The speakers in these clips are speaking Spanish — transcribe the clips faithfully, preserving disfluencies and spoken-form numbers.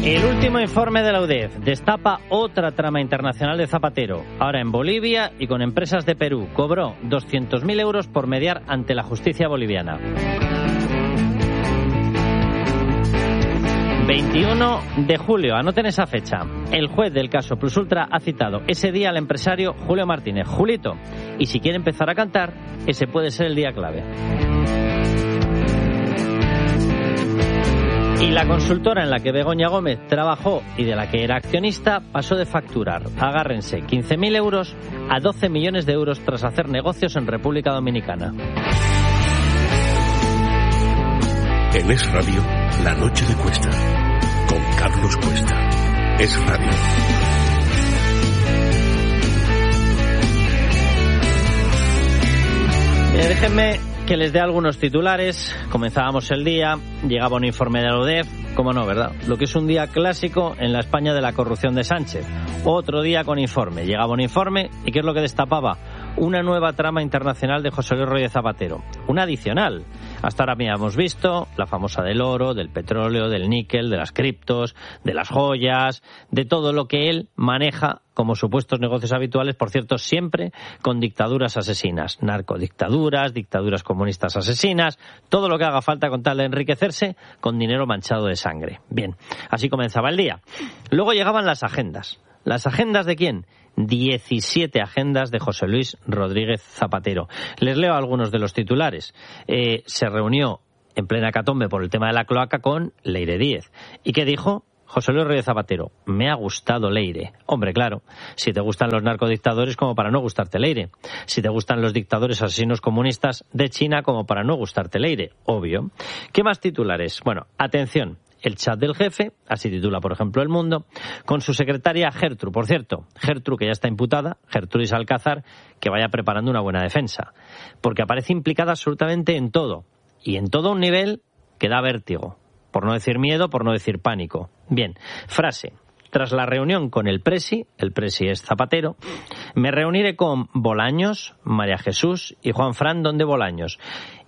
El último informe de la U D E F destapa otra trama internacional de Zapatero, ahora en Bolivia y con empresas de Perú. Cobró doscientos mil euros por mediar ante la justicia boliviana. veintiuno de julio, anoten esa fecha. El juez del caso Plus Ultra ha citado ese día al empresario Julio Martínez, Julito. Y si quiere empezar a cantar, ese puede ser el día clave. Y la consultora en la que Begoña Gómez trabajó y de la que era accionista pasó de facturar, agárrense, quince mil euros a doce millones de euros tras hacer negocios en República Dominicana. En Es Radio, La Noche de Cuesta, con Carlos Cuesta. Es Radio. Bien, déjenme que les dé algunos titulares. Comenzábamos el día, llegaba un informe de la U D E F, cómo no, ¿verdad? Lo que es un día clásico en la España de la corrupción de Sánchez. Otro día con informe, llegaba un informe y ¿qué es lo que destapaba? Una nueva trama internacional de José Luis Rodríguez Zapatero, una adicional. Hasta ahora habíamos visto la famosa del oro, del petróleo, del níquel, de las criptos, de las joyas, de todo lo que él maneja como supuestos negocios habituales, por cierto, siempre con dictaduras asesinas, narcodictaduras, dictaduras comunistas asesinas, todo lo que haga falta con tal de enriquecerse con dinero manchado de sangre. Bien, así comenzaba el día. Luego llegaban las agendas. ¿Las agendas de quién? diecisiete agendas de José Luis Rodríguez Zapatero. Les leo algunos de los titulares. Eh, se reunió en plena hecatombe por el tema de la cloaca con Leire Díez. ¿Y qué dijo? José Luis Rodríguez Zapatero, me ha gustado Leire. Hombre, claro, si te gustan los narcodictadores, como para no gustarte Leire. Si te gustan los dictadores asesinos comunistas de China, como para no gustarte Leire. Obvio. ¿Qué más titulares? Bueno, atención. El chat del jefe, así titula por ejemplo El Mundo, con su secretaria Gertrude. Por cierto, Gertrude, que ya está imputada, Gertrudis Alcázar, que vaya preparando una buena defensa. Porque aparece implicada absolutamente en todo. Y en todo un nivel que da vértigo. Por no decir miedo, por no decir pánico. Bien, frase. Tras la reunión con el Presi, el Presi es Zapatero, me reuniré con Bolaños, María Jesús y Juan Fran Don de Bolaños.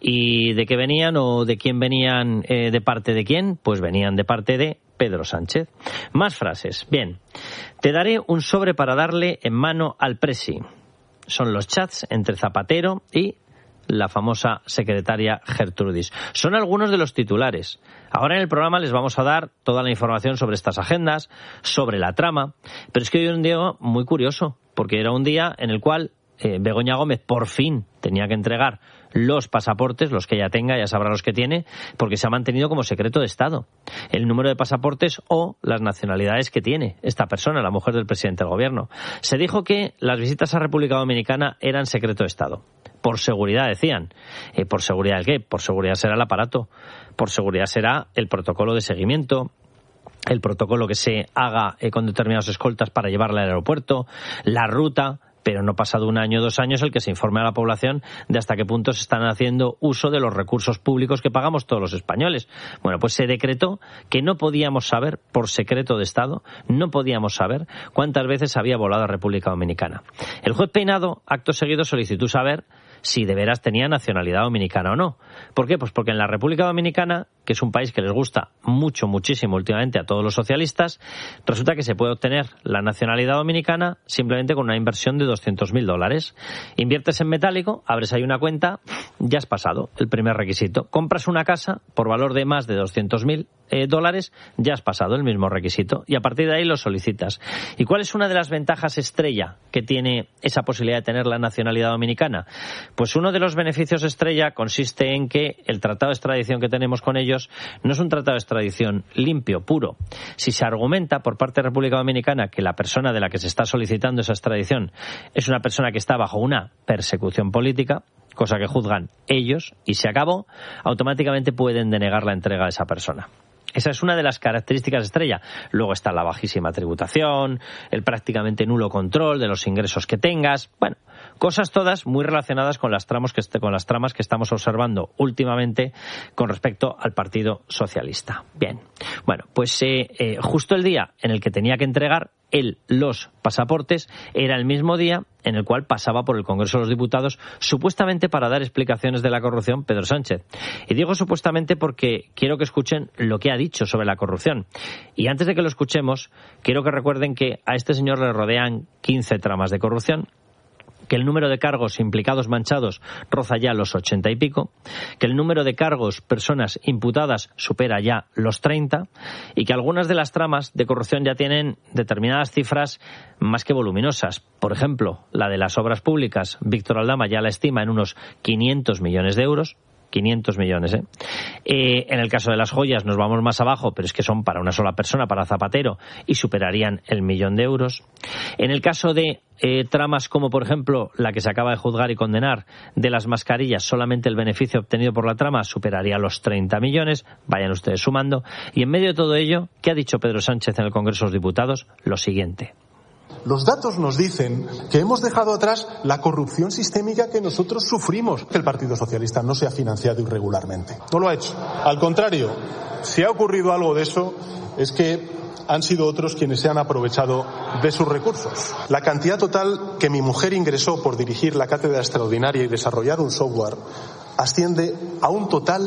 ¿Y de qué venían o de quién venían, eh, de parte de quién? Pues venían de parte de Pedro Sánchez. Más frases. Bien, te daré un sobre para darle en mano al Presi. Son los chats entre Zapatero y la famosa secretaria Gertrudis. Son algunos de los titulares. Ahora en el programa les vamos a dar toda la información sobre estas agendas, sobre la trama, pero es que hoy era un día muy curioso, porque era un día en el cual eh, Begoña Gómez por fin tenía que entregar los pasaportes, los que ella tenga, ya sabrá los que tiene, porque se ha mantenido como secreto de Estado el número de pasaportes o las nacionalidades que tiene esta persona, la mujer del presidente del gobierno. Se dijo que las visitas a República Dominicana eran secreto de Estado. Por seguridad, decían. Eh, ¿Por seguridad el qué? Por seguridad será el aparato. Por seguridad será el protocolo de seguimiento, el protocolo que se haga eh, con determinados escoltas para llevarla al aeropuerto, la ruta, pero no pasado un año o dos años el que se informe a la población de hasta qué punto se están haciendo uso de los recursos públicos que pagamos todos los españoles. Bueno, pues se decretó que no podíamos saber, por secreto de Estado, no podíamos saber cuántas veces había volado a República Dominicana. El juez Peinado, acto seguido, solicitó saber si de veras tenía nacionalidad dominicana o no. ¿Por qué? Pues porque en la República Dominicana, que es un país que les gusta mucho, muchísimo últimamente a todos los socialistas, resulta que se puede obtener la nacionalidad dominicana simplemente con una inversión de doscientos mil dólares. Inviertes en metálico, abres ahí una cuenta, ya has pasado el primer requisito. Compras una casa por valor de más de doscientos mil eh, dólares, ya has pasado el mismo requisito. Y a partir de ahí lo solicitas. ¿Y cuál es una de las ventajas estrella que tiene esa posibilidad de tener la nacionalidad dominicana? Pues uno de los beneficios estrella consiste en que el tratado de extradición que tenemos con ellos no es un tratado de extradición limpio, puro. Si se argumenta por parte de República Dominicana que la persona de la que se está solicitando esa extradición es una persona que está bajo una persecución política, cosa que juzgan ellos, y se acabó, automáticamente pueden denegar la entrega a esa persona. Esa es una de las características estrella. Luego está la bajísima tributación, el prácticamente nulo control de los ingresos que tengas. Bueno, Cosas todas muy relacionadas con las tramas que, con las tramas que estamos observando últimamente con respecto al Partido Socialista. Bien, bueno, pues eh, eh, justo el día en el que tenía que entregar él los pasaportes era el mismo día en el cual pasaba por el Congreso de los Diputados supuestamente para dar explicaciones de la corrupción Pedro Sánchez. Y digo supuestamente porque quiero que escuchen lo que ha dicho sobre la corrupción. Y antes de que lo escuchemos, quiero que recuerden que a este señor le rodean quince tramas de corrupción, que el número de cargos implicados manchados roza ya los ochenta y pico, que el número de cargos, personas imputadas, supera ya los treinta, y que algunas de las tramas de corrupción ya tienen determinadas cifras más que voluminosas. Por ejemplo, la de las obras públicas, Víctor Aldama ya la estima en unos quinientos millones de euros, quinientos millones, ¿eh? Eh, en el caso de las joyas nos vamos más abajo, pero es que son para una sola persona, para Zapatero, y superarían el millón de euros. En el caso de eh, tramas como, por ejemplo, la que se acaba de juzgar y condenar de las mascarillas, solamente el beneficio obtenido por la trama superaría los treinta millones, vayan ustedes sumando. Y en medio de todo ello, ¿qué ha dicho Pedro Sánchez en el Congreso de los Diputados? Lo siguiente. Los datos nos dicen que hemos dejado atrás la corrupción sistémica que nosotros sufrimos. Que el Partido Socialista no se ha financiado irregularmente. No lo ha hecho. Al contrario, si ha ocurrido algo de eso, es que han sido otros quienes se han aprovechado de sus recursos. La cantidad total que mi mujer ingresó por dirigir la cátedra extraordinaria y desarrollar un software asciende a un total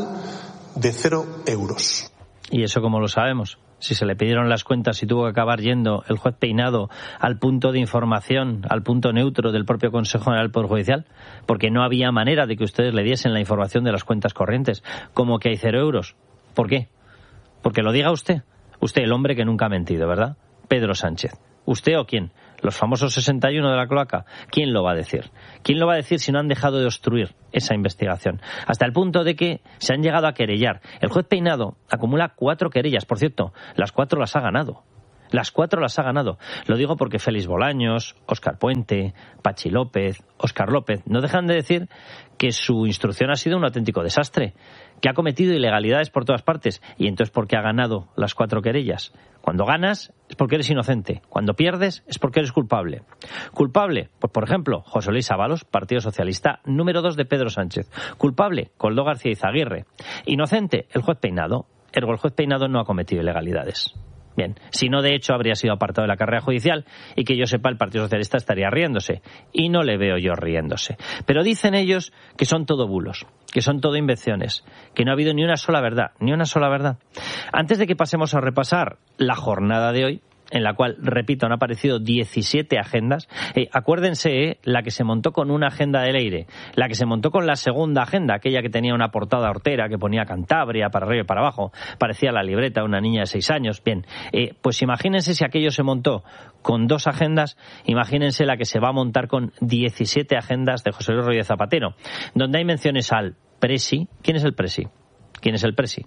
de cero euros. ¿Y eso cómo lo sabemos? Si se le pidieron las cuentas y tuvo que acabar yendo el juez Peinado al punto de información, al punto neutro del propio Consejo General del Poder Judicial, porque no había manera de que ustedes le diesen la información de las cuentas corrientes, como que hay cero euros. ¿Por qué? Porque lo diga usted. Usted, el hombre que nunca ha mentido, ¿verdad? Pedro Sánchez. ¿Usted o quién? ¿Los famosos sesenta y uno de la cloaca? ¿Quién lo va a decir? ¿Quién lo va a decir si no han dejado de obstruir esa investigación? Hasta el punto de que se han llegado a querellar. El juez Peinado acumula cuatro querellas. Por cierto, las cuatro las ha ganado. Las cuatro las ha ganado. Lo digo porque Félix Bolaños, Óscar Puente, Pachi López, Óscar López no dejan de decir que su instrucción ha sido un auténtico desastre, que ha cometido ilegalidades por todas partes. Y entonces, ¿por qué ha ganado las cuatro querellas? Cuando ganas es porque eres inocente. Cuando pierdes es porque eres culpable. ¿Culpable? Pues, por ejemplo, José Luis Ábalos, Partido Socialista, número dos de Pedro Sánchez. ¿Culpable? Koldo García Izaguirre. Inocente, el juez Peinado. Ergo, el juez Peinado no ha cometido ilegalidades. Bien, si no, de hecho, habría sido apartado de la carrera judicial y que yo sepa, el Partido Socialista estaría riéndose. Y no le veo yo riéndose. Pero dicen ellos que son todo bulos, que son todo invenciones, que no ha habido ni una sola verdad, ni una sola verdad. Antes de que pasemos a repasar la jornada de hoy, en la cual, repito, han aparecido diecisiete agendas. Eh, acuérdense, eh, la que se montó con una agenda de Leire, la que se montó con la segunda agenda, aquella que tenía una portada hortera, que ponía Cantabria para arriba y para abajo, parecía la libreta de una niña de seis años. Bien, eh, pues imagínense si aquello se montó con dos agendas, imagínense la que se va a montar con diecisiete agendas de José Luis Rodríguez Zapatero, donde hay menciones al Presi. ¿Quién es el Presi? ¿Quién es el Presi?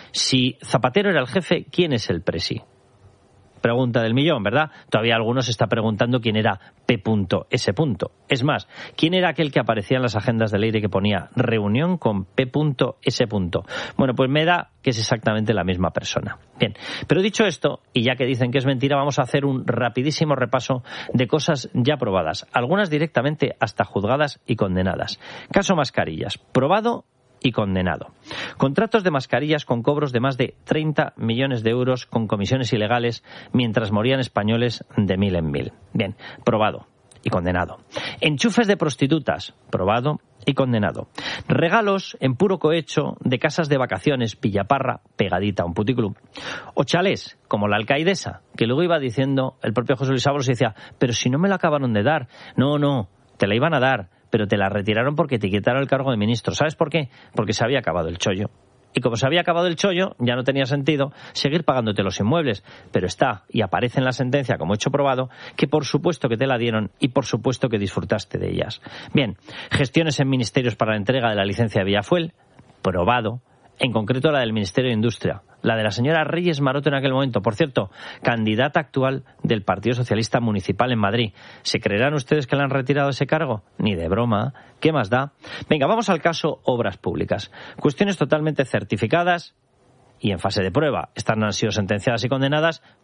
Si Zapatero era el jefe, ¿quién es el Presi? Pregunta del millón, ¿verdad? Todavía algunos se está preguntando quién era P S. Es más, ¿quién era aquel que aparecía en las agendas de Leire que ponía reunión con P S? Bueno, pues me da que es exactamente la misma persona. Bien, pero dicho esto, y ya que dicen que es mentira, vamos a hacer un rapidísimo repaso de cosas ya probadas, algunas directamente hasta juzgadas y condenadas. Caso mascarillas, probado y condenado. Contratos de mascarillas con cobros de más de treinta millones de euros con comisiones ilegales mientras morían españoles de mil en mil. Bien, probado y condenado. Enchufes de prostitutas, probado y condenado. Regalos en puro cohecho de casas de vacaciones, Villaparra, pegadita a un puticlub. O chalés, como la alcaidesa, que luego iba diciendo el propio José Luis Ábalos y decía, pero si no me la acabaron de dar. No, no, te la iban a dar, pero te la retiraron porque te quitaron el cargo de ministro. ¿Sabes por qué? Porque se había acabado el chollo. Y como se había acabado el chollo, ya no tenía sentido seguir pagándote los inmuebles. Pero está, y aparece en la sentencia como hecho probado, que por supuesto que te la dieron y por supuesto que disfrutaste de ellas. Bien, gestiones en ministerios para la entrega de la licencia de Villafuel, probado. En concreto la del Ministerio de Industria, la de la señora Reyes Maroto en aquel momento, por cierto, candidata actual del Partido Socialista Municipal en Madrid. ¿Se creerán ustedes que le han retirado ese cargo? Ni de broma. ¿Qué más da? Venga, vamos al caso Obras Públicas. Cuestiones totalmente certificadas y en fase de prueba. Estas no han sido sentenciadas y condenadas,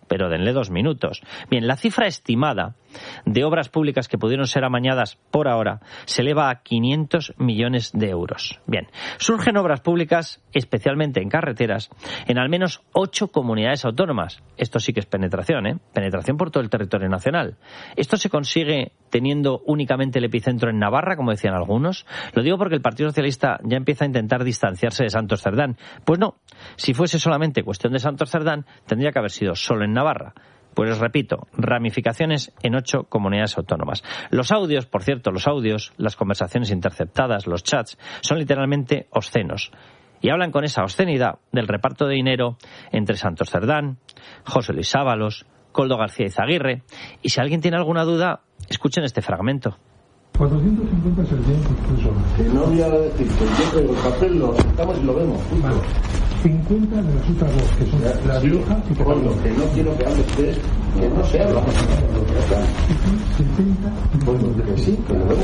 pero denle dos minutos. Bien, la cifra estimada de obras públicas que pudieron ser amañadas por ahora se eleva a quinientos millones de euros. Bien, surgen obras públicas, especialmente en carreteras, en al menos ocho comunidades autónomas. Esto sí que es penetración, ¿eh? Penetración por todo el territorio nacional. Esto se consigue teniendo únicamente el epicentro en Navarra, como decían algunos. Lo digo porque el Partido Socialista ya empieza a intentar distanciarse de Santos Cerdán. Pues no, si fuese solamente cuestión de Santos Cerdán, tendría que haber sido solo en Navarra. Pues les repito, ramificaciones en ocho comunidades autónomas. Los audios, por cierto, los audios, las conversaciones interceptadas, los chats, son literalmente obscenos. Y hablan con esa obscenidad del reparto de dinero entre Santos Cerdán, José Luis Ábalos, Koldo García Izaguirre. Y si alguien tiene alguna duda, escuchen este fragmento. cuatrocientos cincuenta es el bien que no voy a decir que yo traigo el papel, lo sentamos y lo vemos. Vale. cincuenta de las otras dos, que son ya, las sí, viejas y que bueno, que no quiero que hable usted, que no se habla. setenta Bueno, que sí, que lo vemos.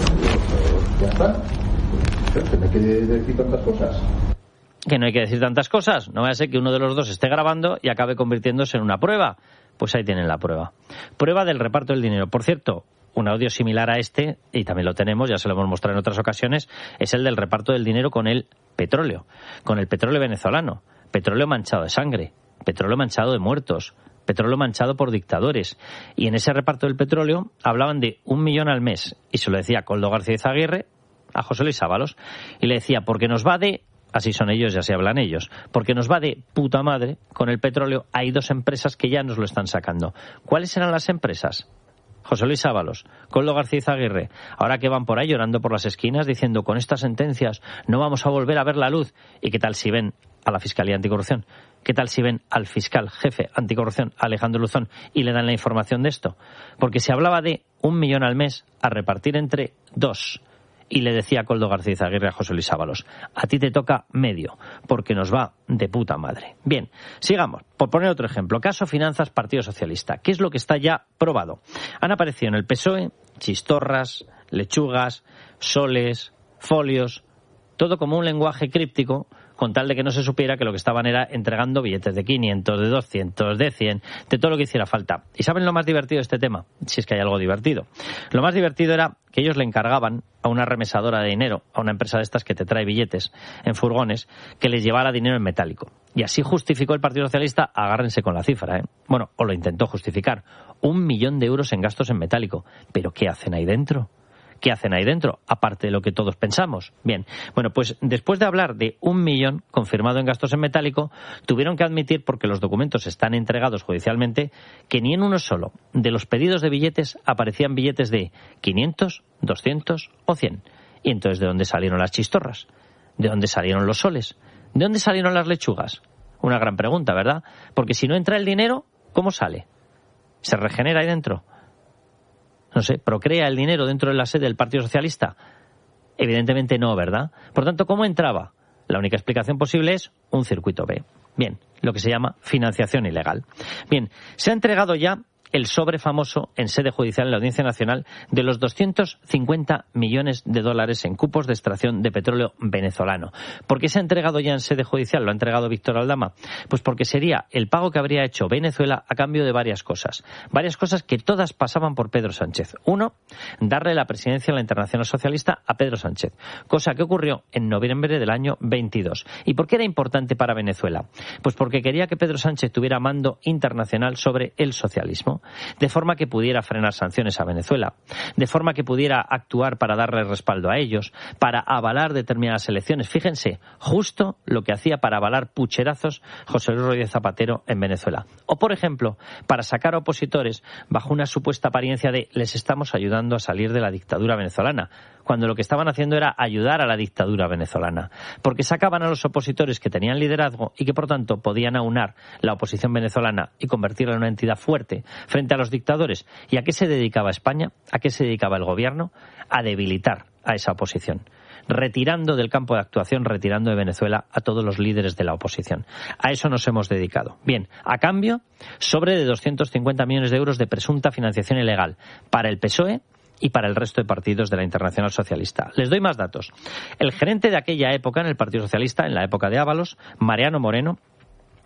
Ya está. Pero que no hay que decir tantas cosas. Que no hay que decir tantas cosas. No vaya a ser que uno de los dos esté grabando y acabe convirtiéndose en una prueba. Pues ahí tienen la prueba. Prueba del reparto del dinero. Por cierto, un audio similar a este, y también lo tenemos, ya se lo hemos mostrado en otras ocasiones, es el del reparto del dinero con el petróleo, con el petróleo venezolano. Petróleo manchado de sangre, petróleo manchado de muertos, petróleo manchado por dictadores. Y en ese reparto del petróleo hablaban de un millón al mes. Y se lo decía Koldo García Izaguirre a José Luis Ábalos. Y le decía, porque nos va de... Así son ellos y así hablan ellos. Porque nos va de puta madre con el petróleo. Hay dos empresas que ya nos lo están sacando. ¿Cuáles eran las empresas? José Luis Ábalos, Koldo García Izaguirre, ahora que van por ahí llorando por las esquinas diciendo con estas sentencias no vamos a volver a ver la luz. ¿Y qué tal si ven a la Fiscalía Anticorrupción? ¿Qué tal si ven al fiscal jefe anticorrupción, Alejandro Luzón, y le dan la información de esto? Porque se hablaba de un millón al mes a repartir entre dos. Y le decía Koldo García Izaguirre a José Luis Ábalos, a ti te toca medio, porque nos va de puta madre. Bien, sigamos. Por poner otro ejemplo, caso Finanzas Partido Socialista. ¿Qué es lo que está ya probado? Han aparecido en el P S O E chistorras, lechugas, soles, folios, todo como un lenguaje críptico, con tal de que no se supiera que lo que estaban era entregando billetes de quinientos, de doscientos, de cien, de todo lo que hiciera falta. ¿Y saben lo más divertido de este tema? Si es que hay algo divertido. Lo más divertido era que ellos le encargaban a una remesadora de dinero, a una empresa de estas que te trae billetes en furgones, que les llevara dinero en metálico. Y así justificó el Partido Socialista, agárrense con la cifra, ¿eh? Bueno, o lo intentó justificar, un millón de euros en gastos en metálico. ¿Pero qué hacen ahí dentro? ¿Qué hacen ahí dentro? Aparte de lo que todos pensamos. Bien, bueno, pues después de hablar de un millón confirmado en gastos en metálico, tuvieron que admitir, porque los documentos están entregados judicialmente, que ni en uno solo de los pedidos de billetes aparecían billetes de quinientos, doscientos o cien. Y entonces, ¿de dónde salieron las chistorras? ¿De dónde salieron los soles? ¿De dónde salieron las lechugas? Una gran pregunta, ¿verdad? Porque si no entra el dinero, ¿cómo sale? ¿Se regenera ahí dentro? No sé, ¿procrea el dinero dentro de la sede del Partido Socialista? Evidentemente no, ¿verdad? Por tanto, ¿cómo entraba? La única explicación posible es un circuito B. Bien, lo que se llama financiación ilegal. Bien, se ha entregado ya el sobre famoso en sede judicial en la Audiencia Nacional de los doscientos cincuenta millones de dólares en cupos de extracción de petróleo venezolano. ¿Por qué se ha entregado ya en sede judicial? ¿Lo ha entregado Víctor Aldama? Pues porque sería el pago que habría hecho Venezuela a cambio de varias cosas. Varias cosas que todas pasaban por Pedro Sánchez. Uno, darle la presidencia de la Internacional Socialista a Pedro Sánchez, cosa que ocurrió en noviembre del año veintidós. ¿Y por qué era importante para Venezuela? Pues porque quería que Pedro Sánchez tuviera mando internacional sobre el socialismo, de forma que pudiera frenar sanciones a Venezuela, de forma que pudiera actuar para darle respaldo a ellos, para avalar determinadas elecciones. Fíjense, justo lo que hacía para avalar pucherazos José Luis Rodríguez Zapatero en Venezuela. O, por ejemplo, para sacar a opositores bajo una supuesta apariencia de les estamos ayudando a salir de la dictadura venezolana, cuando lo que estaban haciendo era ayudar a la dictadura venezolana, porque sacaban a los opositores que tenían liderazgo y que, por tanto, podían aunar la oposición venezolana y convertirla en una entidad fuerte frente a los dictadores. ¿Y a qué se dedicaba España? ¿A qué se dedicaba el gobierno? A debilitar a esa oposición, retirando del campo de actuación, retirando de Venezuela a todos los líderes de la oposición. A eso nos hemos dedicado. Bien, a cambio, sobre de doscientos cincuenta millones de euros de presunta financiación ilegal para el P S O E y para el resto de partidos de la Internacional Socialista. Les doy más datos. El gerente de aquella época en el Partido Socialista, en la época de Ábalos, Mariano Moreno,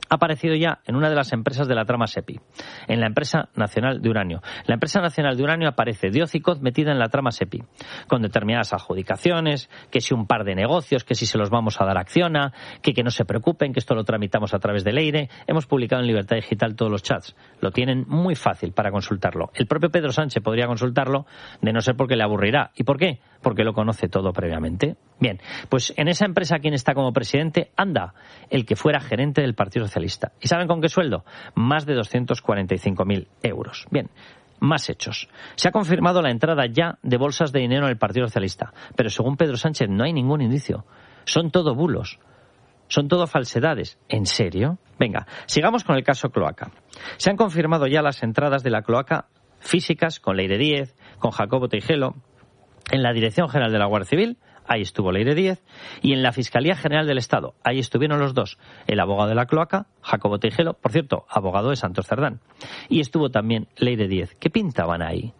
ha aparecido ya en una de las empresas de la trama SEPI, en la Empresa Nacional de Uranio. La Empresa Nacional de Uranio aparece de hocicoz metida en la trama SEPI, con determinadas adjudicaciones, que si un par de negocios, que si se los vamos a dar a Acciona, que que no se preocupen, que esto lo tramitamos a través del EIRE. Hemos publicado en Libertad Digital todos los chats. Lo tienen muy fácil para consultarlo. El propio Pedro Sánchez podría consultarlo, de no ser porque le aburrirá. ¿Y por qué? Porque lo conoce todo previamente. Bien, pues en esa empresa, ¿quién está como presidente? Anda, el que fuera gerente del Partido Socialista. ¿Y saben con qué sueldo? Más de doscientos cuarenta y cinco mil euros. Bien, más hechos. Se ha confirmado la entrada ya de bolsas de dinero en el Partido Socialista, pero según Pedro Sánchez no hay ningún indicio. Son todo bulos. Son todo falsedades. ¿En serio? Venga, sigamos con el caso Cloaca. Se han confirmado ya las entradas de la Cloaca físicas con Leire Díez, con Jacobo Teijelo, en la Dirección General de la Guardia Civil. Ahí estuvo Leire Díez, y en la Fiscalía General del Estado, ahí estuvieron los dos, el abogado de la Cloaca, Jacobo Teijelo, por cierto, abogado de Santos Cerdán, y estuvo también Leire Díez. ¿Qué pintaban ahí?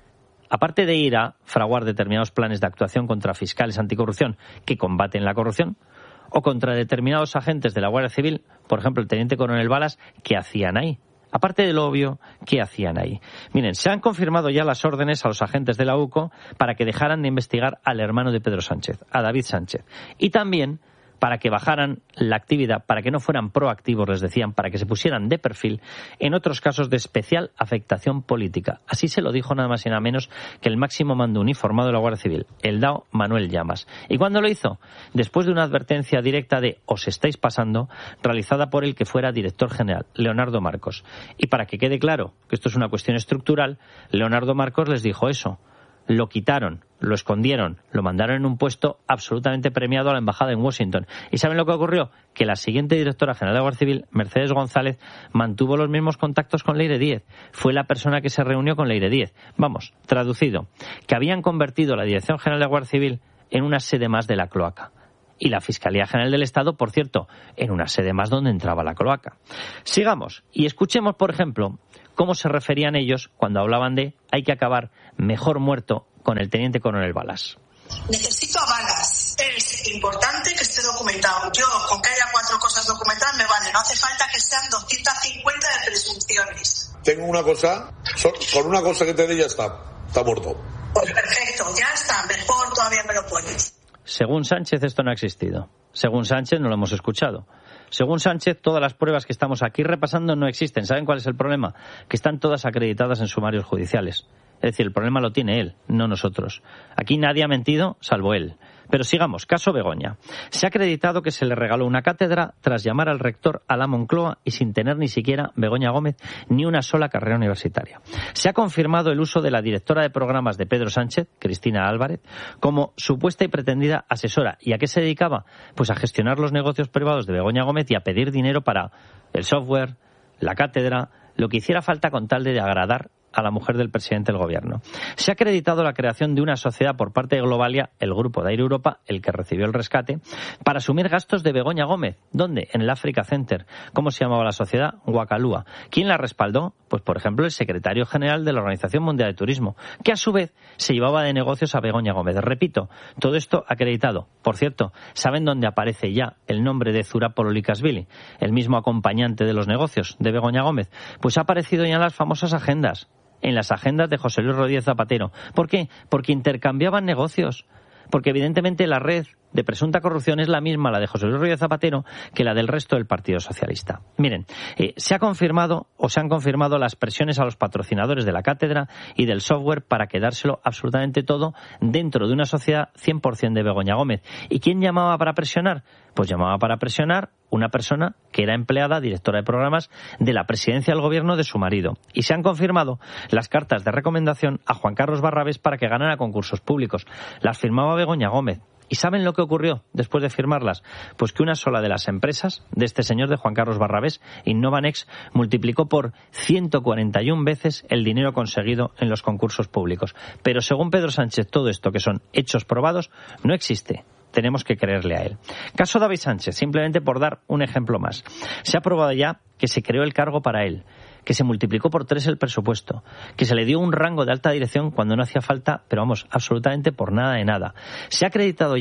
Aparte de ir a fraguar determinados planes de actuación contra fiscales anticorrupción que combaten la corrupción, o contra determinados agentes de la Guardia Civil, por ejemplo, el teniente coronel Balas, ¿qué hacían ahí? Aparte de lo obvio, ¿qué hacían ahí? Miren, se han confirmado ya las órdenes a los agentes de la U C O para que dejaran de investigar al hermano de Pedro Sánchez, a David Sánchez. Y también para que bajaran la actividad, para que no fueran proactivos, les decían, para que se pusieran de perfil en otros casos de especial afectación política. Así se lo dijo nada más y nada menos que el máximo mando uniformado de la Guardia Civil, el D A O Manuel Llamas. ¿Y cuándo lo hizo? Después de una advertencia directa de os estáis pasando, realizada por el que fuera director general, Leonardo Marcos. Y para que quede claro que esto es una cuestión estructural, Leonardo Marcos les dijo eso. Lo quitaron, lo escondieron, lo mandaron en un puesto absolutamente premiado a la embajada en Washington. ¿Y saben lo que ocurrió? Que la siguiente directora general de la Guardia Civil, Mercedes González, mantuvo los mismos contactos con Leire Díez. Fue la persona que se reunió con Leire Díez. Vamos, traducido, que habían convertido la Dirección General de la Guardia Civil en una sede más de la Cloaca. Y la Fiscalía General del Estado, por cierto, en una sede más donde entraba la Cloaca. Sigamos y escuchemos, por ejemplo, cómo se referían ellos cuando hablaban de hay que acabar mejor muerto con el teniente coronel Balas. Necesito a Balas. Es importante que esté documentado. Yo, con que haya cuatro cosas documentadas, me vale. No hace falta que sean doscientas cincuenta de presunciones. Tengo una cosa, con una cosa que te dé ya está, está muerto. Pues perfecto, ya está. Mejor todavía me lo pones. Según Sánchez, esto no ha existido. Según Sánchez, no lo hemos escuchado. Según Sánchez, todas las pruebas que estamos aquí repasando no existen. ¿Saben cuál es el problema? Que están todas acreditadas en sumarios judiciales. Es decir, el problema lo tiene él, no nosotros. Aquí nadie ha mentido, salvo él. Pero sigamos, caso Begoña. Se ha acreditado que se le regaló una cátedra tras llamar al rector a la Moncloa y sin tener ni siquiera, Begoña Gómez, ni una sola carrera universitaria. Se ha confirmado el uso de la directora de programas de Pedro Sánchez, Cristina Álvarez, como supuesta y pretendida asesora. ¿Y a qué se dedicaba? Pues a gestionar los negocios privados de Begoña Gómez y a pedir dinero para el software, la cátedra, lo que hiciera falta con tal de agradar a la mujer del presidente del gobierno. Se ha acreditado la creación de una sociedad por parte de Globalia, el grupo de Air Europa, el que recibió el rescate, para asumir gastos de Begoña Gómez. ¿Dónde? En el Africa Center. ¿Cómo se llamaba la sociedad? Guacalúa. ¿Quién la respaldó? Pues, por ejemplo, el secretario general de la Organización Mundial de Turismo, que a su vez se llevaba de negocios a Begoña Gómez. Repito, todo esto acreditado. Por cierto, ¿saben dónde aparece ya el nombre de Zurapolo Likashvili, el mismo acompañante de los negocios de Begoña Gómez? Pues ha aparecido ya en las famosas agendas. En las agendas de José Luis Rodríguez Zapatero. ¿Por qué? Porque intercambiaban negocios. Porque evidentemente la red de presunta corrupción es la misma, la de José Luis Rodríguez Zapatero, que la del resto del Partido Socialista. Miren, eh, se ha confirmado o se han confirmado las presiones a los patrocinadores de la cátedra y del software para quedárselo absolutamente todo dentro de una sociedad cien por ciento de Begoña Gómez. ¿Y quién llamaba para presionar? Pues llamaba para presionar una persona que era empleada, directora de programas de la presidencia del gobierno de su marido. Y se han confirmado las cartas de recomendación a Juan Carlos Barrabés para que ganara concursos públicos. Las firmaba Begoña Gómez. ¿Y saben lo que ocurrió después de firmarlas? Pues que una sola de las empresas de este señor, de Juan Carlos Barrabés, Innovanex, multiplicó por ciento cuarenta y una veces el dinero conseguido en los concursos públicos. Pero según Pedro Sánchez, todo esto, que son hechos probados, no existe. Tenemos que creerle a él. Caso David Sánchez, simplemente por dar un ejemplo más. Se ha probado ya que se creó el cargo para él, que se multiplicó por tres el presupuesto, que se le dio un rango de alta dirección cuando no hacía falta, pero vamos, absolutamente por nada de nada. Se ha acreditado ya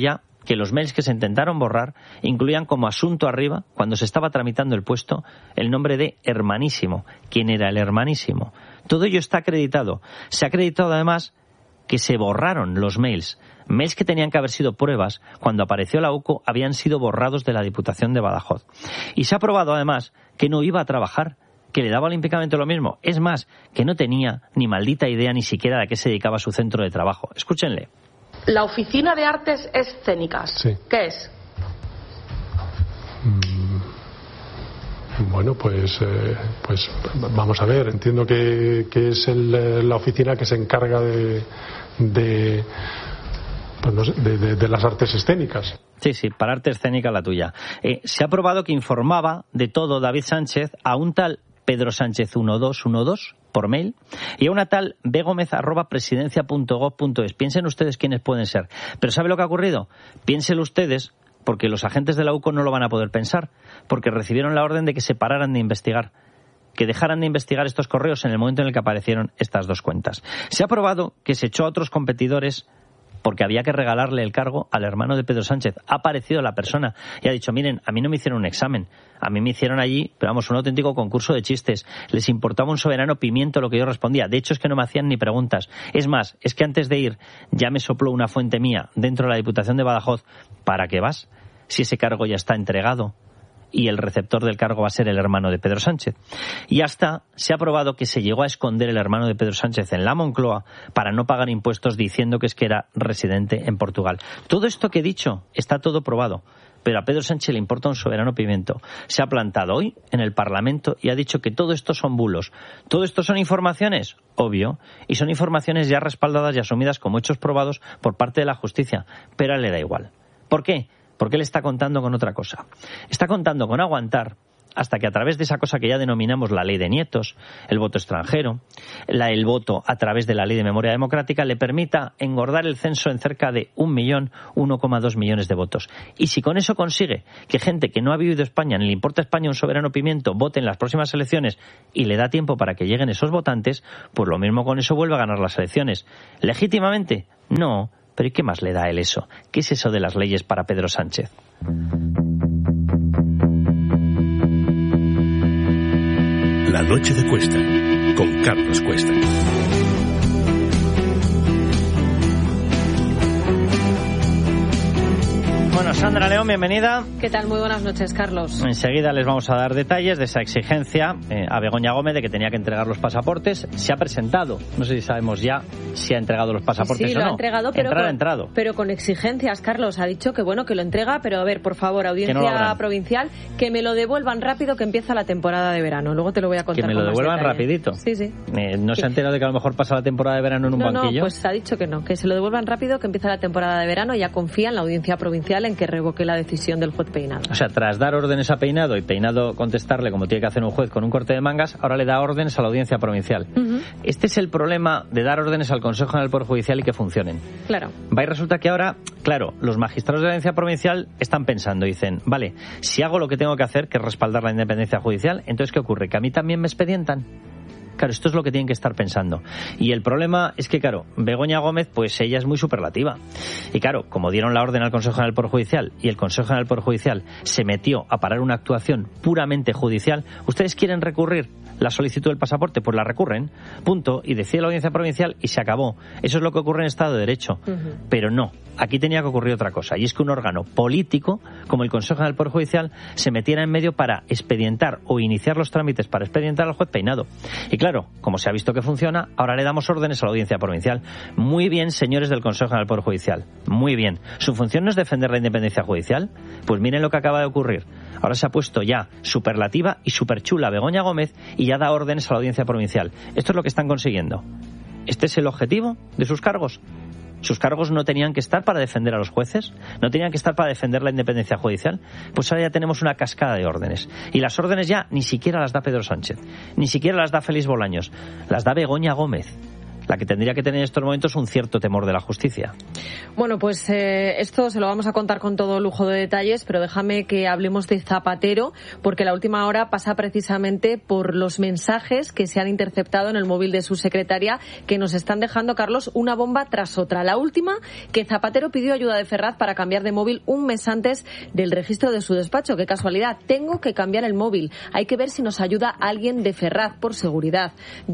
que los mails que se intentaron borrar incluían como asunto arriba, cuando se estaba tramitando el puesto, el nombre de Hermanísimo. ¿Quién era el Hermanísimo? Todo ello está acreditado. Se ha acreditado además que se borraron los mails. Mails que tenían que haber sido pruebas, cuando apareció la U C O, habían sido borrados de la Diputación de Badajoz. Y se ha probado además que no iba a trabajar, que le daba olímpicamente lo mismo. Es más, que no tenía ni maldita idea ni siquiera de a qué se dedicaba su centro de trabajo. Escúchenle. La Oficina de Artes Escénicas. Sí. ¿Qué es? Mm, bueno, pues, eh, pues vamos a ver. Entiendo que, que es el, la oficina que se encarga de, de, pues no sé, de, de, de las artes escénicas. Sí, sí, para arte escénica la tuya. Eh, se ha probado que informaba de todo David Sánchez a un tal Pedro Sánchez doce doce por mail y a una tal begomez arroba presidencia punto gob punto es. Piensen ustedes quiénes pueden ser. Pero ¿sabe lo que ha ocurrido? Piénsenlo ustedes, porque los agentes de la U C O no lo van a poder pensar, porque recibieron la orden de que se pararan de investigar, que dejaran de investigar estos correos en el momento en el que aparecieron estas dos cuentas. Se ha probado que se echó a otros competidores porque había que regalarle el cargo al hermano de Pedro Sánchez. Ha aparecido la persona y ha dicho, miren, a mí no me hicieron un examen, a mí me hicieron allí, pero vamos, un auténtico concurso de chistes. Les importaba un soberano pimiento lo que yo respondía. De hecho, es que no me hacían ni preguntas. Es más, es que antes de ir ya me sopló una fuente mía dentro de la Diputación de Badajoz. ¿Para qué vas? Si ese cargo ya está entregado y el receptor del cargo va a ser el hermano de Pedro Sánchez. Y hasta se ha probado que se llegó a esconder el hermano de Pedro Sánchez en la Moncloa para no pagar impuestos diciendo que es que era residente en Portugal. Todo esto que he dicho está todo probado, pero a Pedro Sánchez le importa un soberano pimiento. Se ha plantado hoy en el Parlamento y ha dicho que todo esto son bulos. ¿Todo esto son informaciones? Obvio. Y son informaciones ya respaldadas y asumidas como hechos probados por parte de la justicia. Pero a él le da igual. ¿Por qué? Porque él está contando con otra cosa. Está contando con aguantar hasta que a través de esa cosa que ya denominamos la ley de nietos, el voto extranjero, la, el voto a través de la ley de memoria democrática, le permita engordar el censo en cerca de un millón, uno coma dos millones de votos. Y si con eso consigue que gente que no ha vivido España, ni le importa España un soberano pimiento, vote en las próximas elecciones y le da tiempo para que lleguen esos votantes, pues lo mismo con eso vuelve a ganar las elecciones. ¿Legítimamente? No. Pero ¿y qué más le da a él eso? ¿Qué es eso de las leyes para Pedro Sánchez? La noche de Cuesta, con Carlos Cuesta. Bueno, Sandra León, bienvenida. ¿Qué tal? Muy buenas noches, Carlos. Enseguida les vamos a dar detalles de esa exigencia eh, a Begoña Gómez de que tenía que entregar los pasaportes. Se ha presentado, no sé si sabemos ya si ha entregado los pasaportes sí, o no. Sí, lo ha entregado, pero Entrar, con, entrado. pero con exigencias, Carlos. Ha dicho que bueno, que lo entrega, pero a ver, por favor, audiencia no provincial, que me lo devuelvan rápido, que empieza la temporada de verano. Luego te lo voy a contar. Que me lo devuelvan rapidito. Sí, sí. Eh, ¿No se ha enterado de que a lo mejor pasa la temporada de verano en un no, banquillo? No, pues ha dicho que no, que se lo devuelvan rápido, que empieza la temporada de verano. Ya confía en la audiencia provincial en que revoque la decisión del juez Peinado. O sea, tras dar órdenes a Peinado y Peinado contestarle como tiene que hacer un juez con un corte de mangas, ahora le da órdenes a la audiencia provincial. Uh-huh. Este es el problema de dar órdenes al Consejo General del Poder Judicial y que funcionen. Claro. Va y resulta que ahora, claro, los magistrados de la audiencia provincial están pensando, dicen, vale, si hago lo que tengo que hacer, que es respaldar la independencia judicial, entonces ¿qué ocurre? ¿Que a mí también me expedientan? Claro, esto es lo que tienen que estar pensando. Y el problema es que, claro, Begoña Gómez, pues ella es muy superlativa. Y claro, como dieron la orden al Consejo General del Poder Judicial y el Consejo General del Poder Judicial se metió a parar una actuación puramente judicial, ¿ustedes quieren recurrir la solicitud del pasaporte? Pues la recurren, punto, y decide la audiencia provincial y se acabó. Eso es lo que ocurre en Estado de Derecho. Uh-huh. Pero no, aquí tenía que ocurrir otra cosa, y es que un órgano político, como el Consejo General del Poder Judicial, se metiera en medio para expedientar o iniciar los trámites para expedientar al juez Peinado. Y claro, como se ha visto que funciona, ahora le damos órdenes a la audiencia provincial. Muy bien, señores del Consejo General del Poder Judicial, muy bien. ¿Su función no es defender la independencia judicial? Pues miren lo que acaba de ocurrir. Ahora se ha puesto ya superlativa y superchula Begoña Gómez y ya da órdenes a la audiencia provincial. Esto es lo que están consiguiendo. ¿Este es el objetivo de sus cargos? ¿Sus cargos no tenían que estar para defender a los jueces? ¿No tenían que estar para defender la independencia judicial? Pues ahora ya tenemos una cascada de órdenes. Y las órdenes ya ni siquiera las da Pedro Sánchez, ni siquiera las da Félix Bolaños, las da Begoña Gómez. la que tendría que tener en estos momentos un cierto temor de la justicia. Bueno, pues eh, esto se lo vamos a contar con todo lujo de detalles, pero déjame que hablemos de Zapatero, porque la última hora pasa precisamente por los mensajes que se han interceptado en el móvil de su secretaria, que nos están dejando, Carlos, una bomba tras otra. La última, que Zapatero pidió ayuda de Ferraz para cambiar de móvil un mes antes del registro de su despacho. Qué casualidad, tengo que cambiar el móvil. Hay que ver si nos ayuda alguien de Ferraz por seguridad,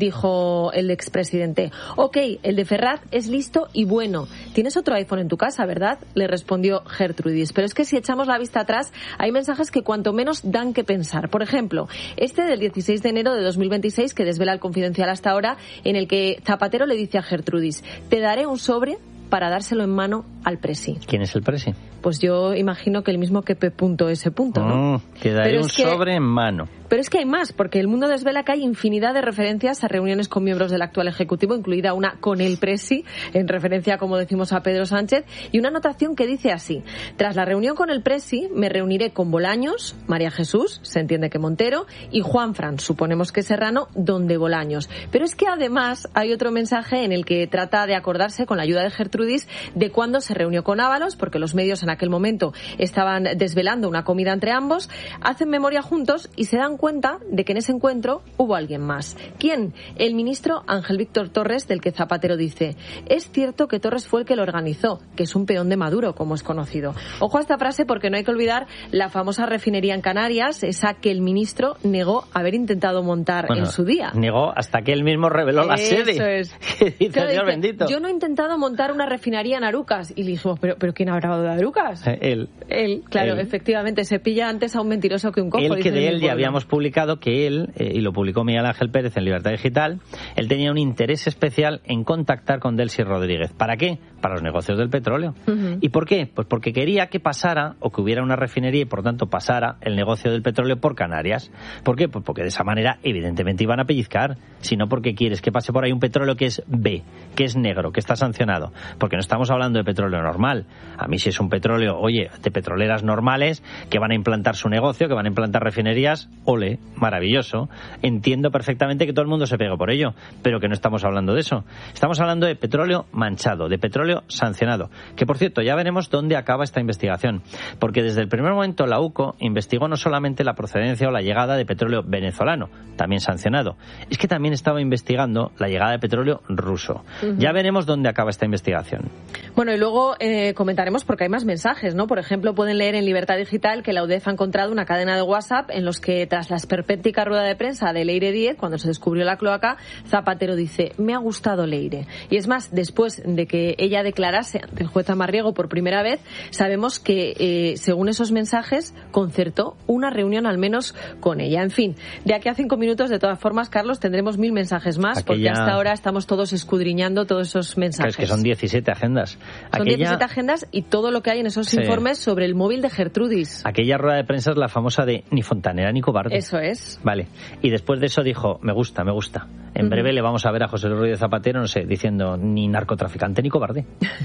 dijo el expresidente. Ok, el de Ferraz es listo y bueno. Tienes otro iPhone en tu casa, ¿verdad?, le respondió Gertrudis. Pero es que si echamos la vista atrás, hay mensajes que cuanto menos dan que pensar. Por ejemplo, este del dieciséis de enero de dos mil veintiséis, que desvela el Confidencial hasta ahora, en el que Zapatero le dice a Gertrudis: te daré un sobre para dárselo en mano al presi. ¿Quién es el presi? Pues yo imagino que el mismo que P. S. ¿no? Mm, te daré Pero un es que... sobre en mano. Pero es que hay más, porque el mundo desvela que hay infinidad de referencias a reuniones con miembros del actual Ejecutivo, incluida una con el presi, en referencia, como decimos, a Pedro Sánchez, y una anotación que dice así: tras la reunión con el presi, me reuniré con Bolaños, María Jesús, se entiende que Montero, y Juanfran, suponemos que Serrano, donde Bolaños. Pero es que además hay otro mensaje en el que trata de acordarse, con la ayuda de Gertrudis, de cuándo se reunió con Ábalos, porque los medios en aquel momento estaban desvelando una comida entre ambos, hacen memoria juntos y se dan cuenta de que en ese encuentro hubo alguien más. ¿Quién? El ministro Ángel Víctor Torres, del que Zapatero dice: es cierto que Torres fue el que lo organizó, que es un peón de Maduro, como es conocido. Ojo a esta frase, porque no hay que olvidar la famosa refinería en Canarias, esa que el ministro negó haber intentado montar bueno, en su día. Negó hasta que él mismo reveló la Eso sede. Es. Dice, claro, Dios dice, bendito. yo no he intentado montar una refinería en Arucas. Y le dijimos, ¿pero, pero quién ha hablado de Arucas? Eh, él. Él, claro, él. Efectivamente, se pilla antes a un mentiroso que un cojo. Él, que de él ya habíamos publicado que él, eh, y lo publicó Miguel Ángel Pérez en Libertad Digital, él tenía un interés especial en contactar con Delcy Rodríguez. ¿Para qué? Para los negocios del petróleo. Uh-huh. ¿Y por qué? Pues porque quería que pasara, o que hubiera una refinería y por tanto pasara el negocio del petróleo por Canarias. ¿Por qué? Pues porque de esa manera evidentemente iban a pellizcar, sino porque quieres que pase por ahí un petróleo que es B, que es negro, que está sancionado. Porque no estamos hablando de petróleo normal. A mí si es un petróleo, oye, de petroleras normales que van a implantar su negocio, que van a implantar refinerías, ole, maravilloso. Entiendo perfectamente que todo el mundo se pegue por ello, pero que no estamos hablando de eso. Estamos hablando de petróleo manchado, de petróleo sancionado. Que, por cierto, ya veremos dónde acaba esta investigación. Porque desde el primer momento la U C O investigó no solamente la procedencia o la llegada de petróleo venezolano, también sancionado. Es que también estaba investigando la llegada de petróleo ruso. Uh-huh. Ya veremos dónde acaba esta investigación. Bueno, y luego eh, comentaremos, porque hay más mensajes, ¿no? Por ejemplo, pueden leer en Libertad Digital que la U D E F ha encontrado una cadena de WhatsApp en los que, tras la esperpéntica rueda de prensa de Leire Díez, cuando se descubrió la cloaca, Zapatero dice: me ha gustado Leire. Y es más, después de que ella declarase ante el juez Amarriego por primera vez, sabemos que, eh, según esos mensajes, concertó una reunión al menos con ella. En fin, de aquí a cinco minutos, de todas formas, Carlos, tendremos mil mensajes más, Aquella... porque hasta ahora estamos todos escudriñando todos esos mensajes. Claro, es que son diecisiete agendas. Son Aquella... diecisiete agendas y todo lo que hay en esos sí. informes sobre el móvil de Gertrudis. Aquella rueda de prensa es la famosa de ni fontanera ni cobarde. Eso es. Vale. Y después de eso dijo: me gusta, me gusta. En uh-huh. breve le vamos a ver a José Luis Rodríguez Zapatero, no sé, diciendo ni narcotraficante ni cobarde.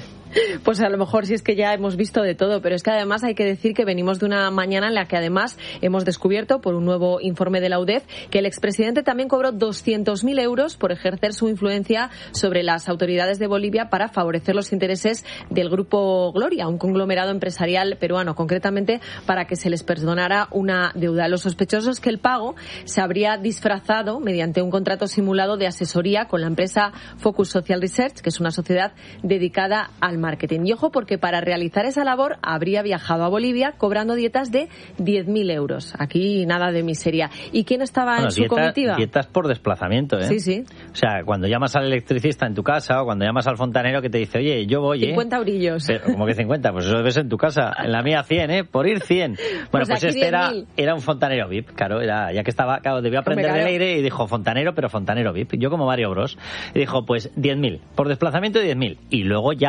Pues a lo mejor sí, es que ya hemos visto de todo, pero es que además hay que decir que venimos de una mañana en la que además hemos descubierto, por un nuevo informe de la U D E F, que el expresidente también cobró doscientos mil euros por ejercer su influencia sobre las autoridades de Bolivia para favorecer los intereses del Grupo Gloria, un conglomerado empresarial peruano, concretamente para que se les perdonara una deuda. Lo sospechoso es que el pago se habría disfrazado mediante un contrato simulado de asesoría con la empresa Focus Social Research, que es una sociedad dedicada al marketing. Y ojo, porque para realizar esa labor habría viajado a Bolivia cobrando dietas de diez mil euros. Aquí nada de miseria. ¿Y quién estaba bueno, en su dieta, comitiva? Dietas por desplazamiento, ¿eh? Sí, sí. O sea, cuando llamas al electricista en tu casa o cuando llamas al fontanero que te dice: oye, yo voy, ¿eh? cincuenta eurillos. Pero, ¿cómo que cincuenta? Pues eso debe ser en tu casa. En la mía cien, ¿eh? Por ir cien. Bueno, pues, pues este era, era un fontanero V I P, claro. Era, ya que estaba, claro, debió aprender del aire y dijo fontanero, pero fontanero V I P. Yo como Mario Bros. Y dijo, pues diez mil. Por desplazamiento diez mil. Y luego ya hablamos de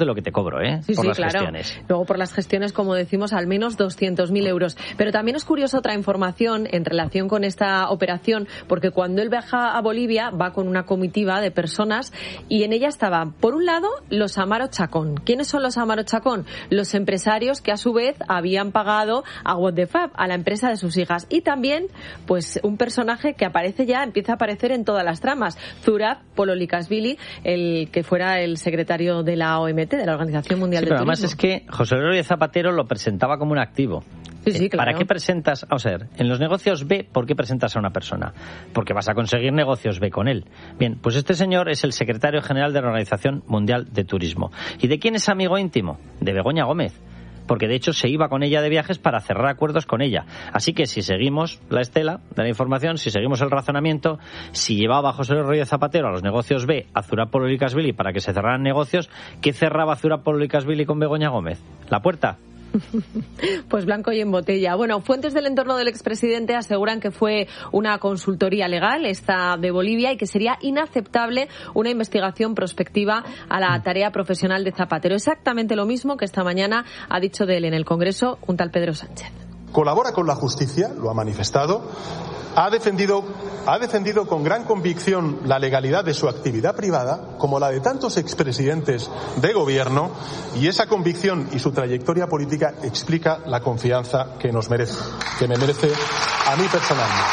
lo que te cobro, ¿eh? Sí, por sí, las claro. gestiones. Luego por las gestiones, como decimos, al menos doscientos mil euros. Pero también es curiosa otra información en relación con esta operación, porque cuando él viaja a Bolivia va con una comitiva de personas y en ella estaban, por un lado, los Amaro Chacón. ¿Quiénes son los Amaro Chacón? Los empresarios que a su vez habían pagado a What the Fab, a la empresa de sus hijas. Y también, pues, un personaje que aparece ya, empieza a aparecer en todas las tramas. Zurab Pololikashvili, el que fuera el secretario de la O M T, de la Organización Mundial Sí, del pero Turismo. además es que José Rodríguez Zapatero lo presentaba como un activo. Sí, sí, claro. ¿Para qué presentas? O sea, en los negocios B, ¿por qué presentas a una persona? Porque vas a conseguir negocios B con él. Bien, pues este señor es el secretario general de la Organización Mundial de Turismo. ¿Y de quién es amigo íntimo? De Begoña Gómez. Porque de hecho se iba con ella de viajes para cerrar acuerdos con ella. Así que si seguimos la estela de la información, si seguimos el razonamiento, si llevaba José Rodríguez Zapatero a los negocios B a Zurab Pololikashvili para que se cerraran negocios, ¿qué cerraba Zurab Pololikashvili con Begoña Gómez? ¿La puerta? Pues blanco y en botella. Bueno, fuentes del entorno del expresidente aseguran que fue una consultoría legal, esta de Bolivia, y que sería inaceptable una investigación prospectiva a la tarea profesional de Zapatero. Exactamente lo mismo que esta mañana ha dicho de él en el Congreso un tal Pedro Sánchez. Colabora con la justicia, lo ha manifestado, ha defendido, ha defendido con gran convicción la legalidad de su actividad privada, como la de tantos expresidentes de gobierno, y esa convicción y su trayectoria política explica la confianza que nos merece, que me merece a mí personalmente.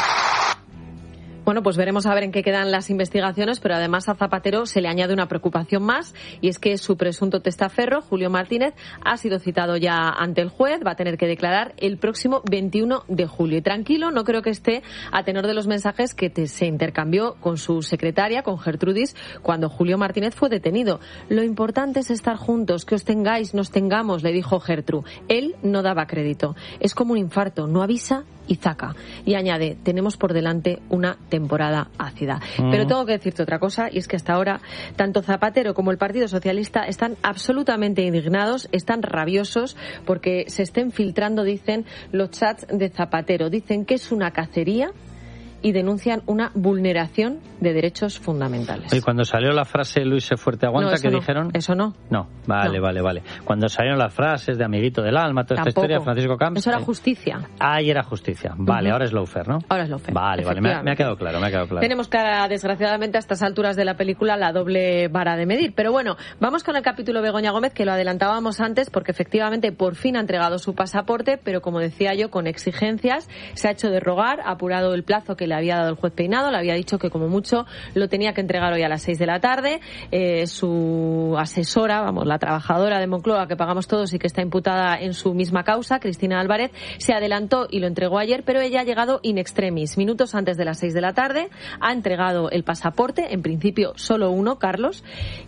Bueno, pues veremos a ver en qué quedan las investigaciones, pero además a Zapatero se le añade una preocupación más, y es que su presunto testaferro, Julio Martínez, ha sido citado ya ante el juez, va a tener que declarar el próximo veintiuno de julio. Y tranquilo, no creo que esté a tenor de los mensajes que te, se intercambió con su secretaria, con Gertrudis, cuando Julio Martínez fue detenido. Lo importante es estar juntos, que os tengáis, nos tengamos, le dijo Gertru. Él no daba crédito. Es como un infarto, no avisa y zaca. Y añade, tenemos por delante una temporada ácida. Mm. Pero tengo que decirte otra cosa, y es que hasta ahora tanto Zapatero como el Partido Socialista están absolutamente indignados, están rabiosos porque se estén filtrando, dicen, los chats de Zapatero. Dicen que es una cacería y denuncian una vulneración de derechos fundamentales. Y cuando salió la frase Luis se fuerte aguanta, no, ¿qué no. dijeron? Eso no. No, vale, no. vale, vale. Cuando salieron las frases de amiguito del alma, toda Tampoco. esta historia, Francisco Camps. Eso era justicia. Ahí era justicia. Vale, uh-huh. Ahora es lawfare, ¿no? Ahora es lawfare. Vale, vale, me ha, me ha quedado claro, me ha quedado claro. Tenemos clara, desgraciadamente, a estas alturas de la película, la doble vara de medir. Pero bueno, vamos con el capítulo Begoña Gómez, que lo adelantábamos antes, porque efectivamente por fin ha entregado su pasaporte, pero como decía yo, con exigencias. Se ha hecho de rogar, ha apurado el plazo que le había dado el juez Peinado, le había dicho que como mucho lo tenía que entregar hoy a las seis de la tarde. Eh, su asesora, vamos, la trabajadora de Moncloa que pagamos todos y que está imputada en su misma causa, Cristina Álvarez, se adelantó y lo entregó ayer, pero ella ha llegado in extremis, minutos antes de las seis de la tarde, ha entregado el pasaporte, en principio solo uno, Carlos,